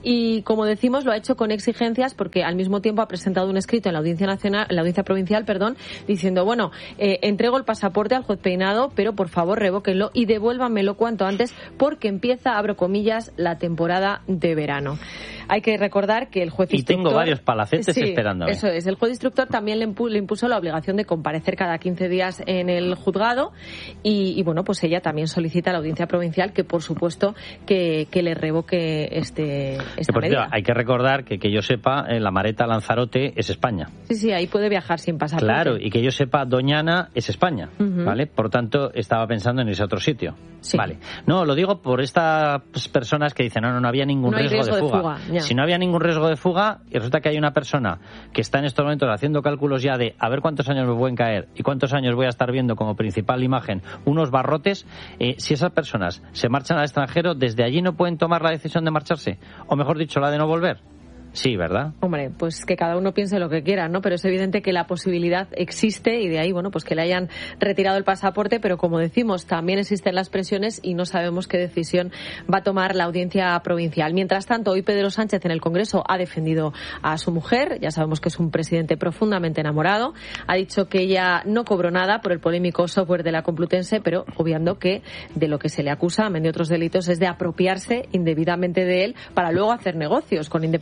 y como decimos lo ha hecho con exigencias porque al mismo tiempo ha presentado un escrito en la Audiencia Nacional, en la Audiencia Provincial, perdón, diciendo, bueno, eh, entrego el pasaporte al juez Peinado, pero por favor revóquenlo y devuélvanmelo cuanto antes porque empieza, abro comillas, la temporada de verano. Hay que recordar que el juez y instructor... tengo varios palacetes sí, esperándome. Eso es. El juez instructor también le, impu- le impuso la obligación de comparecer cada quince días en el juzgado y, y bueno, pues ella también solicita a la Audiencia Provincial que, por supuesto, que, que le revoque este, esta por medida. Cierto, hay que recordar que, que yo sepa, eh, la Mareta Lanzarote es España. Sí, sí, ahí puede viajar sin pasaporte. Claro, y que yo sepa, Doñana es España, uh-huh. ¿vale? Por tanto, estaba pensando en ese otro sitio. Sí. Vale. No, lo digo por estas personas que dicen, no, no, no había ningún no hay riesgo, riesgo de fuga. De fuga si no había ningún riesgo de fuga y resulta que hay una persona que está en estos momentos haciendo cálculos ya de a ver cuántos años me pueden caer y cuántos años voy a estar viendo como principal imagen unos barrotes, eh, si esas personas se marchan al extranjero, ¿desde allí no pueden tomar la decisión de marcharse? O mejor dicho, la de no volver. Sí, ¿verdad? Hombre, pues que cada uno piense lo que quiera, ¿no? Pero es evidente que la posibilidad existe y de ahí, bueno, pues que le hayan retirado el pasaporte, pero como decimos, también existen las presiones y no sabemos qué decisión va a tomar la Audiencia Provincial. Mientras tanto, hoy Pedro Sánchez en el Congreso ha defendido a su mujer, ya sabemos que es un presidente profundamente enamorado, ha dicho que ella no cobró nada por el polémico software de la Complutense, pero obviando que de lo que se le acusa, amén de otros delitos, es de apropiarse indebidamente de él para luego hacer negocios, con independencia de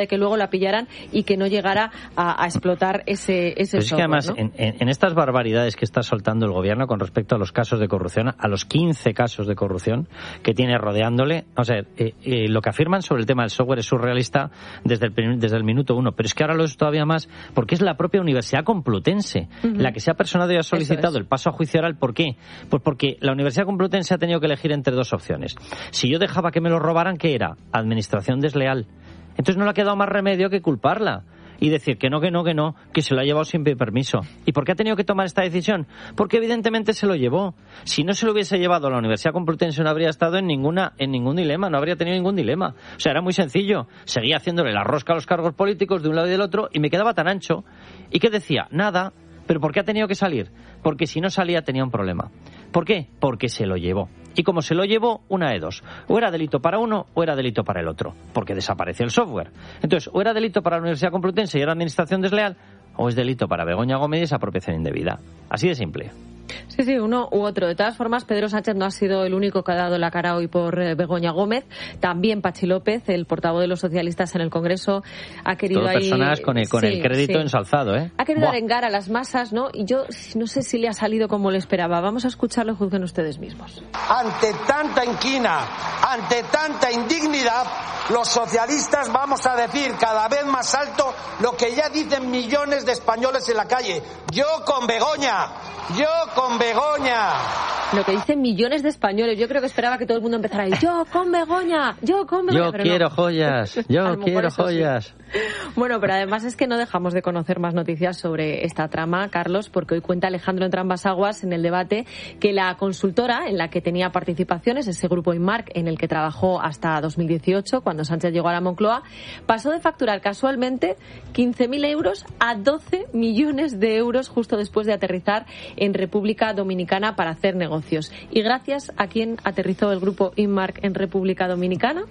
que luego la pillaran y que no llegara a, a explotar ese, ese Pero es software, que además, ¿no? en, en, en estas barbaridades que está soltando el gobierno con respecto a los casos de corrupción, a los quince casos de corrupción que tiene rodeándole, o sea, eh, eh, lo que afirman sobre el tema del software es surrealista desde el, desde el minuto uno, pero es que ahora lo es todavía más porque es la propia Universidad Complutense uh-huh. la que se ha personado y ha solicitado el paso a juicio oral. ¿Por qué? Pues porque la Universidad Complutense ha tenido que elegir entre dos opciones. Si yo dejaba que me lo robaran, ¿qué era? Administración desleal. Entonces no le ha quedado más remedio que culparla y decir que no, que no, que no, que se lo ha llevado sin permiso. ¿Y por qué ha tenido que tomar esta decisión? Porque evidentemente se lo llevó. Si no se lo hubiese llevado a la Universidad Complutense no habría estado en ninguna en ningún dilema, no habría tenido ningún dilema. O sea, era muy sencillo. Seguía haciéndole la rosca a los cargos políticos de un lado y del otro y me quedaba tan ancho. ¿Y qué decía? Nada. ¿Pero por qué ha tenido que salir? Porque si no salía tenía un problema. ¿Por qué? Porque se lo llevó. Y como se lo llevó, una de dos. O era delito para uno o era delito para el otro. Porque desapareció el software. Entonces, o era delito para la Universidad Complutense y era administración desleal, o es delito para Begoña Gómez y es apropiación indebida. Así de simple. Sí, sí, uno u otro. De todas formas, Pedro Sánchez no ha sido el único que ha dado la cara hoy por eh, Begoña Gómez. También Pachi López, el portavoz de los socialistas en el Congreso, ha querido Todo ahí... personas con el, con sí, el crédito sí. ensalzado, ¿eh? Ha querido Buah. arengar a las masas, ¿no? Y yo no sé si le ha salido como le esperaba. Vamos a escucharlo, juzguen ustedes mismos. Ante tanta inquina, ante tanta indignidad, los socialistas vamos a decir cada vez más alto lo que ya dicen millones de españoles en la calle. Yo con Begoña, yo con Begoña. Lo que dicen millones de españoles. Yo creo que esperaba que todo el mundo empezara a decir yo con Begoña, yo con Begoña. Yo pero quiero no. joyas, yo quiero joyas. Sí. Bueno, pero además es que no dejamos de conocer más noticias sobre esta trama, Carlos, porque hoy cuenta Alejandro Entrambas-Aguas en el debate que la consultora en la que tenía participaciones, ese grupo Inmark en el que trabajó hasta dos mil dieciocho, cuando Sánchez llegó a la Moncloa, pasó de facturar casualmente quince mil euros a doce millones de euros justo después de aterrizar en República Dominicana para hacer negocios. ¿Y gracias a quién aterrizó el grupo Inmark en República Dominicana?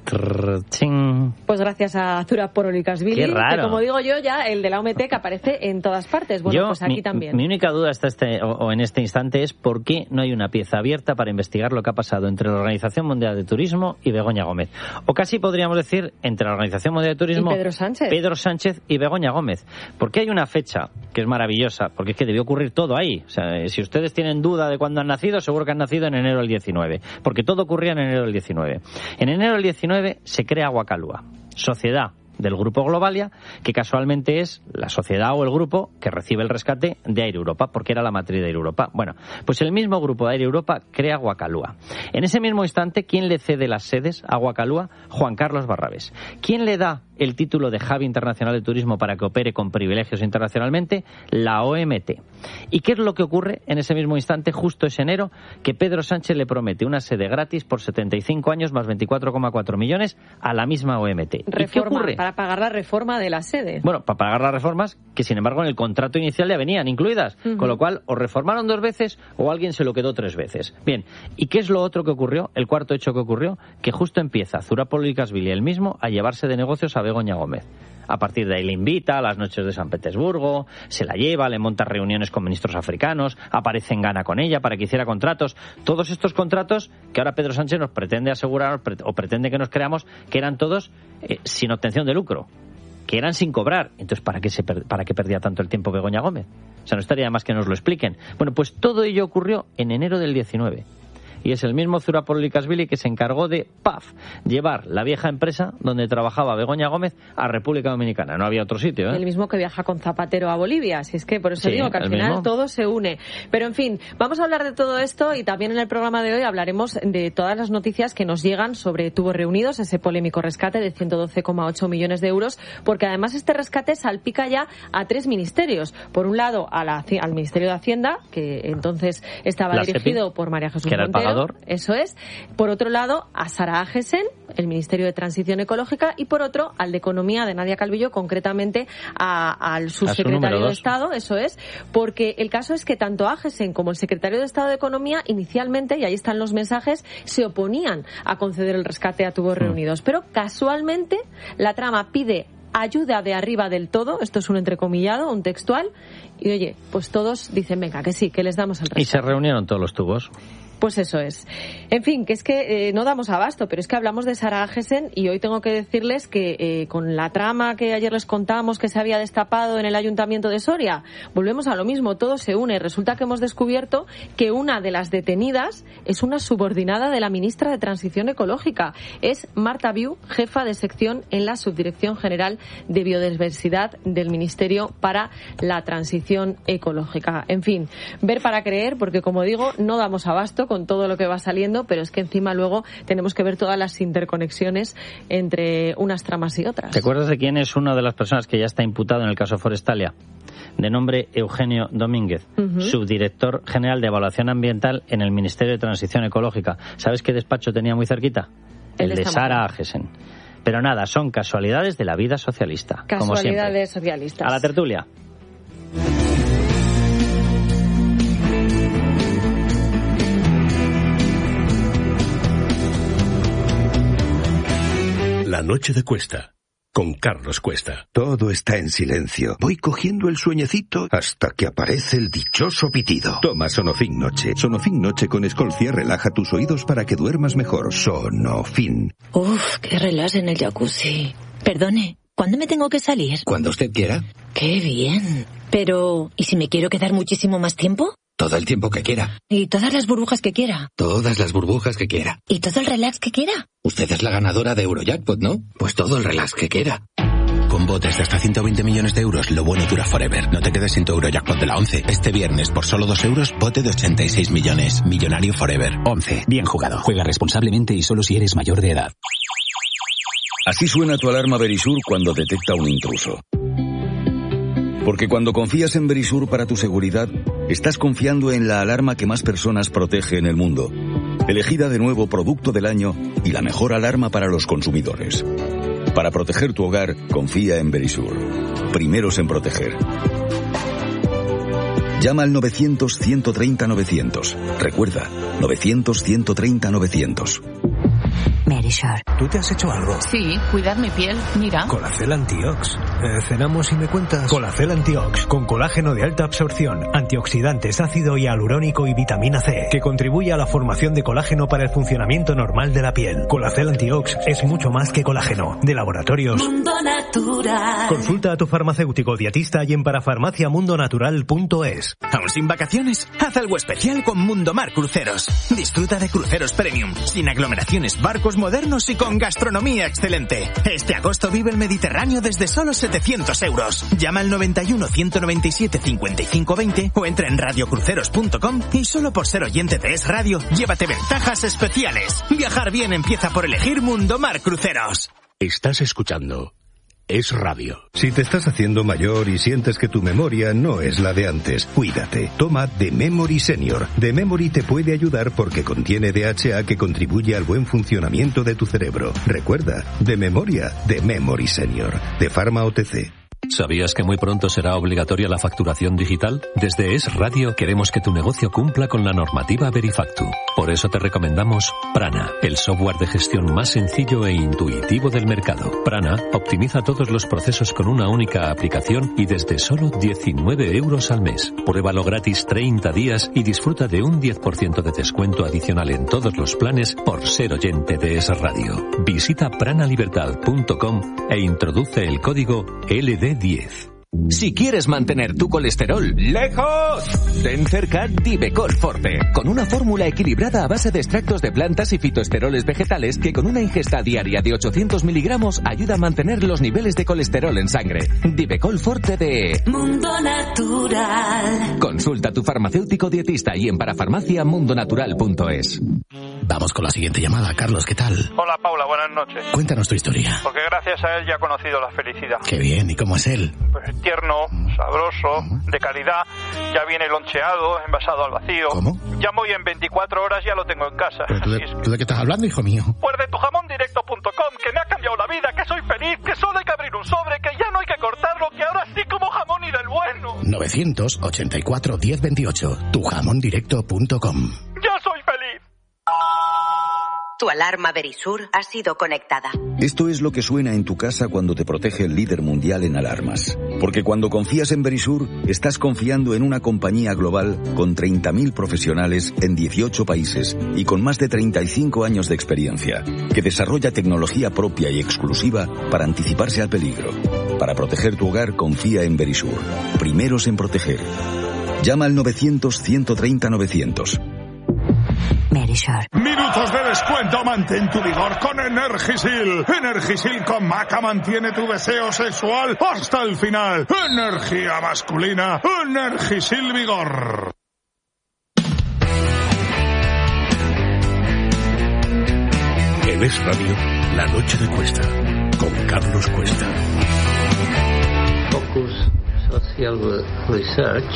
Trrr, pues gracias a Zura Porolikashvili, Qué raro. que como digo yo ya, el de la O M T que aparece en todas partes. Bueno, yo, pues aquí mi, también. Mi única duda hasta este, o, o en este instante es por qué no hay una pieza abierta para investigar lo que ha pasado entre la Organización Mundial de Turismo y Begoña Gómez. O casi podríamos decir entre la Organización Mundial de Turismo, y Pedro Sánchez. Pedro Sánchez y Begoña Gómez. Porque hay una fecha que es maravillosa, porque es que debió ocurrir todo ahí. O sea, si ustedes tienen duda de cuándo han nacido, seguro que han nacido en enero del diecinueve, porque todo ocurría en enero del diecinueve. En enero del diecinueve se crea Guacalúa, sociedad del Grupo Globalia, que casualmente es la sociedad o el grupo que recibe el rescate de Air Europa, porque era la matriz de Air Europa. Bueno, pues el mismo grupo de Air Europa crea Guacalúa. En ese mismo instante, ¿quién le cede las sedes a Guacalúa? Juan Carlos Barrabés. ¿Quién le da el título de Hub Internacional de Turismo para que opere con privilegios internacionalmente? La O M T. ¿Y qué es lo que ocurre en ese mismo instante, justo ese enero? Que Pedro Sánchez le promete una sede gratis por setenta y cinco años más veinticuatro coma cuatro millones a la misma O M T. Reforma, ¿Y qué ocurre? Para pagar la reforma de la sede. Bueno, para pagar las reformas que, sin embargo, en el contrato inicial ya venían incluidas. Uh-huh. Con lo cual, o reformaron dos veces o alguien se lo quedó tres veces. Bien, ¿y qué es lo otro que ocurrió? El cuarto hecho que ocurrió, que justo empieza Zura Porolikashvili el mismo a llevarse de negocios a Begoña Gómez. A partir de ahí le invita a las noches de San Petersburgo, se la lleva, le monta reuniones con ministros africanos, aparece en Ghana con ella para que hiciera contratos. Todos estos contratos que ahora Pedro Sánchez nos pretende asegurar o pretende que nos creamos que eran todos eh, sin obtención de lucro, que eran sin cobrar. Entonces, ¿para qué, se per- ¿para qué perdía tanto el tiempo Begoña Gómez? O sea, no estaría de más que nos lo expliquen. Bueno, pues todo ello ocurrió en enero del diecinueve. Y es el mismo Zura Porolikashvili que se encargó de, ¡paf!, llevar la vieja empresa donde trabajaba Begoña Gómez a República Dominicana. No había otro sitio, ¿eh? El mismo que viaja con Zapatero a Bolivia. Si es que por eso sí, digo que al final mismo. todo se une. Pero en fin, vamos a hablar de todo esto y también en el programa de hoy hablaremos de todas las noticias que nos llegan sobre Tubos Reunidos, ese polémico rescate de ciento doce coma ocho millones de euros, porque además este rescate salpica ya a tres ministerios. Por un lado, a la, al Ministerio de Hacienda, que entonces estaba la dirigido SEPI, por María Jesús que era el Montero. pagador. Eso es. Por otro lado, a Sara Agesen, el Ministerio de Transición Ecológica, y por otro, al de Economía de Nadia Calvillo, concretamente a, al subsecretario de Estado, eso es, porque el caso es que tanto Agesen como el secretario de Estado de Economía inicialmente, y ahí están los mensajes, se oponían a conceder el rescate a Tubos Reunidos. Pero casualmente la trama pide ayuda de arriba del todo, esto es un entrecomillado, un textual, y oye, pues todos dicen, venga, que sí, que les damos el rescate. Y se reunieron todos los tubos. Pues eso es. En fin, que es que eh, no damos abasto, pero es que hablamos de Sara Agesen y hoy tengo que decirles que eh, con la trama que ayer les contamos que se había destapado en el Ayuntamiento de Soria, volvemos a lo mismo, todo se une. Resulta que hemos descubierto que una de las detenidas es una subordinada de la ministra de Transición Ecológica. Es Marta Viu, jefa de sección en la Subdirección General de Biodiversidad del Ministerio para la Transición Ecológica. En fin, ver para creer, porque como digo, no damos abasto con todo lo que va saliendo, pero es que encima luego tenemos que ver todas las interconexiones entre unas tramas y otras. ¿Te acuerdas de quién es una de las personas que ya está imputado en el caso Forestalia? De nombre Eugenio Domínguez, uh-huh. subdirector general de Evaluación Ambiental en el Ministerio de Transición Ecológica. ¿Sabes qué despacho tenía muy cerquita? El, el de Sara Agesen. Pero nada, son casualidades de la vida socialista. Casualidades socialistas. A la tertulia. La noche de Cuesta, con Carlos Cuesta. Todo está en silencio. Voy cogiendo el sueñecito hasta que aparece el dichoso pitido. Toma Sonofin Noche. Sonofin Noche con Escolcia relaja tus oídos para que duermas mejor. Sonofin. Uf, qué relax en el jacuzzi. Perdone, ¿cuándo me tengo que salir? Cuando usted quiera. Qué bien. Pero, ¿y si me quiero quedar muchísimo más tiempo? Todo el tiempo que quiera. ¿Y todas las burbujas que quiera? Todas las burbujas que quiera. ¿Y todo el relax que quiera? Usted es la ganadora de Eurojackpot, ¿no? Pues todo el relax que quiera. Con botes de hasta ciento veinte millones de euros, lo bueno dura forever. No te quedes sin tu Eurojackpot de la once. Este viernes, por solo dos euros, bote de ochenta y seis millones. Millonario forever. once. Bien jugado. Juega responsablemente y solo si eres mayor de edad. Así suena tu alarma Verisur cuando detecta un intruso. Porque cuando confías en Verisur para tu seguridad, estás confiando en la alarma que más personas protege en el mundo. Elegida de nuevo producto del año y la mejor alarma para los consumidores. Para proteger tu hogar, confía en Verisur. Primeros en proteger. Llama al novecientos, ciento treinta, novecientos. Recuerda, novecientos, ciento treinta, novecientos. Verisur. ¿Tú te has hecho algo? Sí, cuidar mi piel, mira. Colacel Antiox. Eh, cenamos y me cuentas. Colacel Antiox, con colágeno de alta absorción, antioxidantes, ácido hialurónico y vitamina C, que contribuye a la formación de colágeno para el funcionamiento normal de la piel. Colacel Antiox es mucho más que colágeno. De laboratorios Mundo Natural. Consulta a tu farmacéutico dietista y en parafarmacia mundo natural punto es. ¿Aún sin vacaciones? Haz algo especial con Mundomar Cruceros. Disfruta de cruceros premium, sin aglomeraciones, barcos modernos y con gastronomía excelente. Este agosto vive el Mediterráneo desde solo setecientos euros. Llama al noventa y uno, ciento noventa y siete, cincuenta y cinco veinte o entra en radiocruceros punto com y solo por ser oyente de Es Radio, llévate ventajas especiales. Viajar bien empieza por elegir Mundomar Cruceros. Estás escuchando Es Radio. Si te estás haciendo mayor y sientes que tu memoria no es la de antes, cuídate. Toma The Memory Senior. The Memory te puede ayudar porque contiene D H A que contribuye al buen funcionamiento de tu cerebro. Recuerda, de memoria, The Memory Senior. De Pharma O T C. ¿Sabías que muy pronto será obligatoria la facturación digital? Desde Es Radio queremos que tu negocio cumpla con la normativa Verifactu. Por eso te recomendamos Prana, el software de gestión más sencillo e intuitivo del mercado. Prana optimiza todos los procesos con una única aplicación y desde solo diecinueve euros al mes. Pruébalo gratis treinta días y disfruta de un diez por ciento de descuento adicional en todos los planes por ser oyente de Es Radio. Visita pranalibertad punto com e introduce el código L D diez. Si quieres mantener tu colesterol lejos, ten cerca Divecol Forte, con una fórmula equilibrada a base de extractos de plantas y fitoesteroles vegetales que con una ingesta diaria de ochocientos miligramos ayuda a mantener los niveles de colesterol en sangre. Divecol Forte de Mundo Natural. Consulta a tu farmacéutico dietista y en parafarmacia mundo natural punto es. Vamos con la siguiente llamada. Carlos, ¿qué tal? Hola, Paula, buenas noches. Cuéntanos tu historia. Porque gracias a él ya he conocido la felicidad. Qué bien, ¿y cómo es él? Pues tierno, sabroso, de calidad, ya viene loncheado, envasado al vacío. ¿Cómo? Llamo y en veinticuatro horas ya lo tengo en casa. ¿Pero tú de, es que... ¿tú de qué estás hablando, hijo mío? Pues de tu jamón directo punto com, que me ha cambiado la vida, que soy feliz, que solo hay que abrir un sobre, que ya no hay que cortarlo, que ahora sí como jamón y del bueno. novecientos ochenta y cuatro, diez veintiocho, tu jamón directo punto com. ¡Ya soy feliz! Tu alarma Verisur ha sido conectada. Esto es lo que suena en tu casa cuando te protege el líder mundial en alarmas. Porque cuando confías en Verisur, estás confiando en una compañía global con treinta mil profesionales en dieciocho países y con más de treinta y cinco años de experiencia, que desarrolla tecnología propia y exclusiva para anticiparse al peligro. Para proteger tu hogar, confía en Verisur. Primeros en proteger. Llama al novecientos, ciento treinta, novecientos. Verisur. Minutos de descuento, mantén tu vigor con Energisil. Energisil con maca mantiene tu deseo sexual hasta el final. Energía masculina, Energisil Vigor. En Es Radio, La Noche de Cuesta, con Carlos Cuesta. Focus Social Research,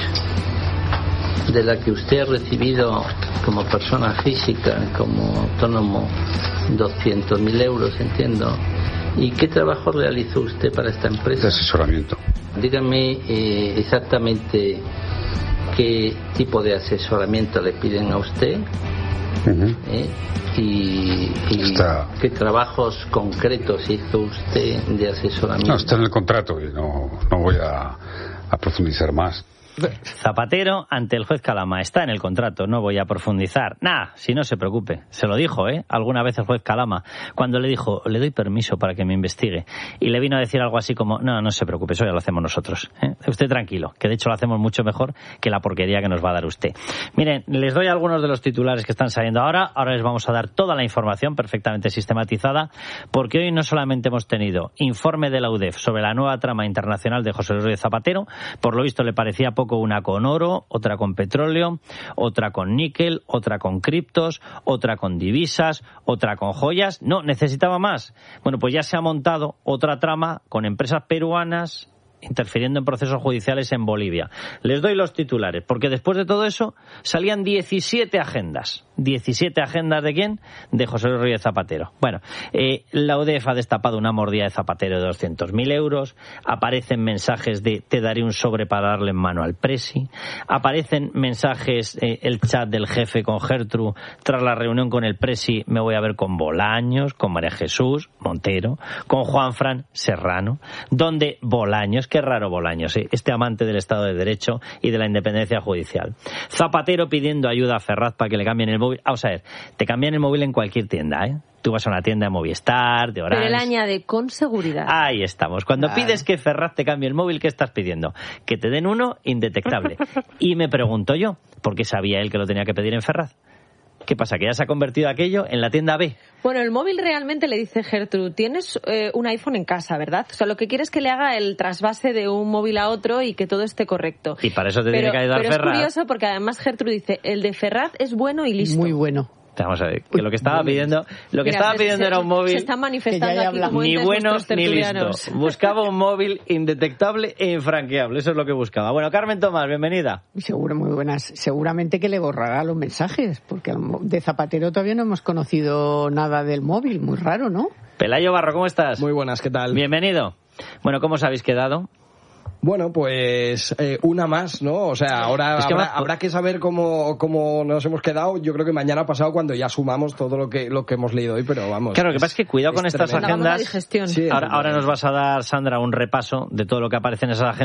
de la que usted ha recibido como persona física, como autónomo, doscientos mil euros, entiendo. ¿Y qué trabajo realizó usted para esta empresa? De asesoramiento. Dígame eh, exactamente qué tipo de asesoramiento le piden a usted. Uh-huh. ¿Eh? y, y está... qué trabajos concretos hizo usted de asesoramiento. No, está en el contrato y no, no voy a, a profundizar más. Zapatero ante el juez Calama. Está en el contrato, no voy a profundizar. Nah, si no se preocupe. Se lo dijo, ¿eh? Alguna vez el juez Calama, cuando le dijo, le doy permiso para que me investigue. Y le vino a decir algo así como, no, no se preocupe, eso ya lo hacemos nosotros. ¿eh? Usted tranquilo, que de hecho lo hacemos mucho mejor que la porquería que nos va a dar usted. Miren, les doy algunos de los titulares que están saliendo ahora. Ahora les vamos a dar toda la información perfectamente sistematizada, porque hoy no solamente hemos tenido informe de la U D E F sobre la nueva trama internacional de José Luis Rodríguez Zapatero, por lo visto le parecía poco una con oro, otra con petróleo, otra con níquel, otra con criptos, otra con divisas, otra con joyas. No, necesitaba más. Bueno, pues ya se ha montado otra trama con empresas peruanas interfiriendo en procesos judiciales en Bolivia. Les doy los titulares, porque después de todo eso salían diecisiete agendas. ¿diecisiete agendas de quién? De José Luis Rodríguez Zapatero. Bueno, eh, la U D E F ha destapado una mordida de Zapatero de doscientos mil euros, aparecen mensajes de te daré un sobre para darle en mano al presi, aparecen mensajes, eh, el chat del jefe con Gertrude, tras la reunión con el presi me voy a ver con Bolaños, con María Jesús Montero, con Juanfran Serrano, donde Bolaños, qué raro Bolaños, ¿eh? Este amante del Estado de Derecho y de la independencia judicial. Zapatero pidiendo ayuda a Ferraz para que le cambien el móvil. Vamos a ver, te cambian el móvil en cualquier tienda, ¿eh? Tú vas a una tienda de Movistar, de Orange. Pero él añade con seguridad. Ahí estamos. Cuando claro. pides que Ferraz te cambie el móvil, ¿qué estás pidiendo? Que te den uno indetectable. Y me pregunto yo, ¿por qué sabía él que lo tenía que pedir en Ferraz? ¿Qué pasa? ¿Que ya se ha convertido aquello en la tienda B? Bueno, el móvil realmente le dice Gertrude, tienes eh, un iPhone en casa, ¿verdad? O sea, lo que quiere es que le haga el trasvase de un móvil a otro y que todo esté correcto. Y para eso te pero, tiene que ayudar pero Ferraz. Pero es curioso porque además Gertrude dice, el de Ferraz es bueno y listo. Muy bueno. Vamos a ver, que lo que estaba pidiendo, lo que Mira, estaba se, pidiendo se, era un móvil. Se está manifestando aquí como ni bueno ni listo. tertulianos. Buscaba un móvil indetectable e infranqueable. Eso es lo que buscaba. Bueno, Carmen Tomás, bienvenida. Seguro, muy buenas. Seguramente que le borrará los mensajes, porque de Zapatero todavía no hemos conocido nada del móvil. Muy raro, ¿no? Pelayo Barro, ¿cómo estás? Muy buenas, ¿qué tal? Bienvenido. Bueno, ¿cómo os habéis quedado? Bueno, pues eh, una más, ¿no? O sea, ahora es que habrá, más... habrá que saber cómo, cómo nos hemos quedado. Yo creo que mañana pasado cuando ya sumamos todo lo que lo que hemos leído hoy, pero vamos. Claro, lo que pasa es que cuidado con estas tremendo. agendas. Sí, ahora, ahora nos vas a dar, Sandra, un repaso de todo lo que aparece en esas agendas.